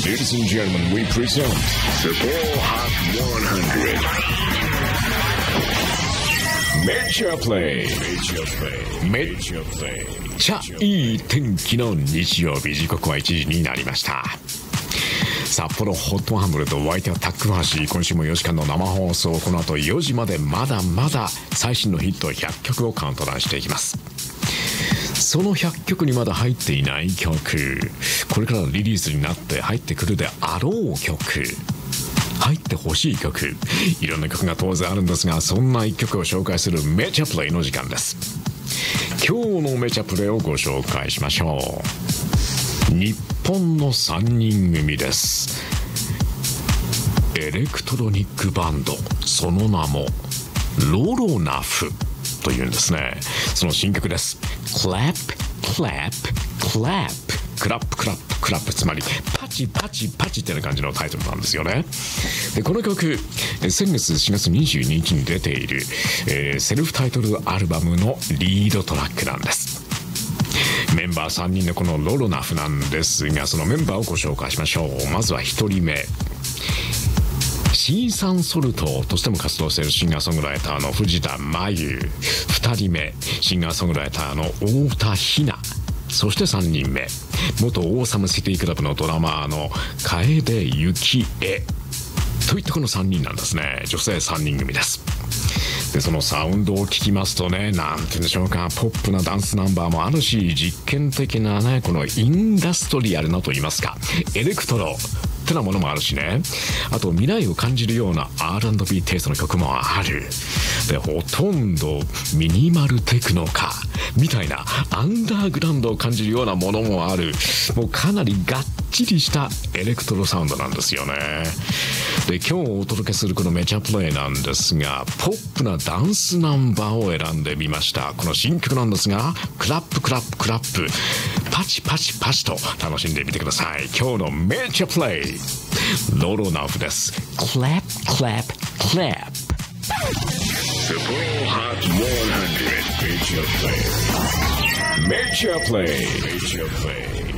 Ladies and gentlemen, we present Sapporo Hot 100 Major Play Major Play ちゃいい天気の日曜日、時刻は1時になりました。札幌ホット100、お相手はタックファシー。今週も4時間の生放送、この後4時までまだまだ最新のヒット100曲をカウントダウンしていきます。その100曲にまだ入っていない曲、これからのリリースになって入ってくるであろう曲、入ってほしい曲、いろんな曲が当然あるんですが、そんな1曲を紹介するメジャープレイの時間です。今日のメジャープレイをご紹介しましょう。日本の3人組です。エレクトロニックバンド、その名もロロナフというんですね。その新曲です。 Clap Clap Clap、 クラップクラップクラップ、つまりパチパチパチっていう感じのタイトルなんですよね。でこの曲、先月4月22日に出ている、セルフタイトルアルバムのリードトラックなんです。メンバー3人のこのロロナフなんですが、そのメンバーをご紹介しましょう。まずは1人目、シーサンソルトとしても活動しているシンガーソングライターの藤田真由。2人目、シンガーソングライターの太田ひな。そして3人目、元オーサムシティクラブのドラマーの楓幸恵といったこの3人なんですね。女性3人組です。でそのサウンドを聞きますとね、なんて言うんでしょうか、ポップなダンスナンバーもあるし、実験的なね、このインダストリアルなと言いますか、エレクトロってなものもあるしね、あと未来を感じるような R&B テイストの曲もある。でほとんどミニマルテクノかみたいなアンダーグラウンドを感じるようなものもある、もうかなりがっちりしたエレクトロサウンドなんですよね。で今日お届けするこのメジャープレイなんですが、ポップなダンスナンバーを選んでみました。この新曲なんですが、クラップクラップクラップ、パチパチパチと楽しんでみてください。今日のメジャープレイ、ロロナフです。 Clap Clap Clap Sapporo Hot 100 Major Play Major Play Major Play